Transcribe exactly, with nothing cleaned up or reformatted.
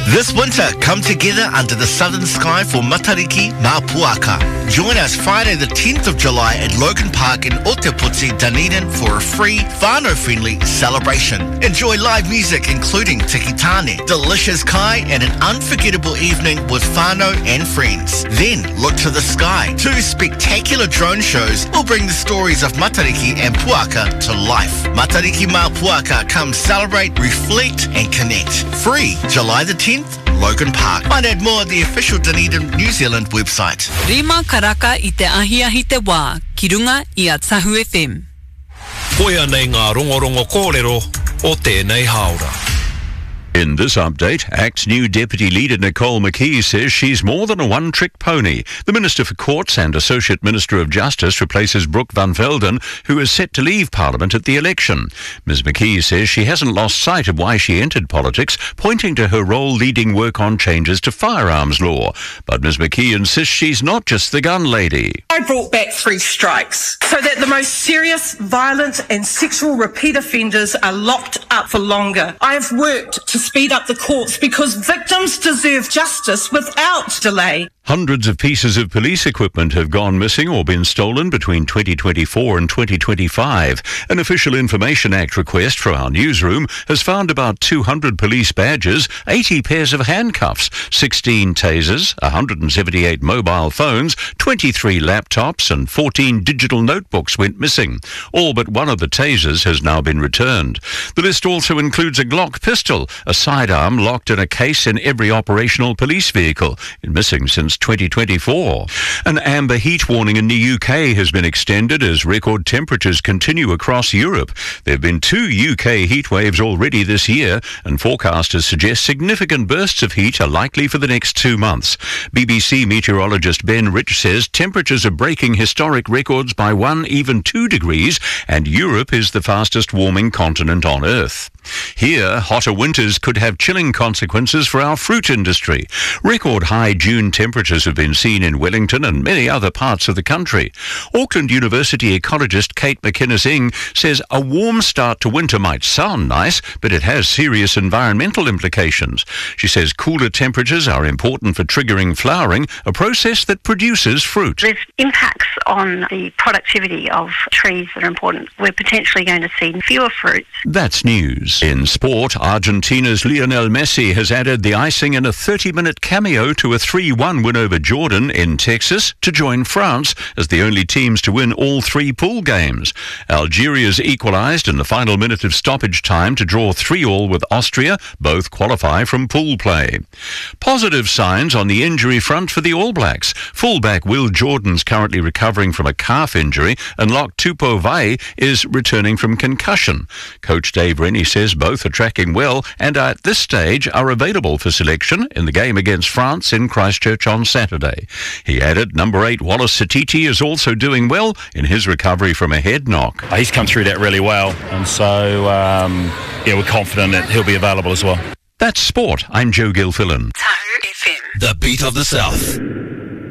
This winter, come together under the southern sky for Matariki Ngā Puaka. Join us Friday the tenth of July at Logan Park in Ōtepoti, Dunedin for a free, whānau-friendly celebration. Enjoy live music including Tiki Tāne, delicious kai and an unforgettable evening with whānau and friends. Then look to the sky. Two spectacular drone shows will bring the stories of Matariki and Puaka to life. Matariki Ngā Puaka, come celebrate, reflect and connect. Free July the tenth, Logan Park. Find out more at the official Dunedin New Zealand website. Rima karaka i te ahiahi te wā, ki runga i a Tahu F M. Koia nei ngā rongorongo kōrero o tēnei haora. In this update, ACT's new Deputy Leader Nicole McKee says she's more than a one-trick pony. The Minister for Courts and Associate Minister of Justice replaces Brooke van Velden, who is set to leave Parliament at the election. Miz McKee says she hasn't lost sight of why she entered politics, pointing to her role leading work on changes to firearms law. But Miz McKee insists she's not just the gun lady. I brought back three strikes so that the most serious, violent and sexual repeat offenders are locked up for longer. I have worked to speed up the courts because victims deserve justice without delay. Hundreds of pieces of police equipment have gone missing or been stolen between twenty twenty-four and twenty twenty-five. An Official Information Act request from our newsroom has found about two hundred police badges, eighty pairs of handcuffs, sixteen tasers, one hundred seventy-eight mobile phones, twenty-three laptops and fourteen digital notebooks went missing. All but one of the tasers has now been returned. The list also includes a Glock pistol, a sidearm locked in a case in every operational police vehicle, and missing since twenty twenty-four. An amber heat warning in the U K has been extended as record temperatures continue across Europe. There have been two U K heat waves already this year, and forecasters suggest significant bursts of heat are likely for the next two months. B B C meteorologist Ben Rich says temperatures are breaking historic records by one, even two degrees, and Europe is the fastest warming continent on Earth. Here, hotter winters could have chilling consequences for our fruit industry. Record high June temperatures have been seen in Wellington and many other parts of the country. Auckland University ecologist Kate McInnes-Ing says a warm start to winter might sound nice, but it has serious environmental implications. She says cooler temperatures are important for triggering flowering, a process that produces fruit. There's impacts on the productivity of trees that are important. We're potentially going to see fewer fruits. That's news. In sport, Argentina's Lionel Messi has added the icing in a thirty-minute cameo to a three one win over Jordan in Texas to join France as the only teams to win all three pool games. Algeria's equalised in the final minute of stoppage time to draw three all with Austria. Both qualify from pool play. Positive signs on the injury front for the All Blacks. Fullback Will Jordan's currently recovering from a calf injury, and Lok Tupou Vai is returning from concussion. Coach Dave Rennie says both are tracking well and at this stage are available for selection in the game against France in Christchurch on Saturday. He added number eight Wallace Satiti is also doing well in his recovery from a head knock. He's come through that really well, and so um, yeah, we're confident that he'll be available as well. That's sport. I'm Joe Gilfillan. Tahu F M. The beat of the South.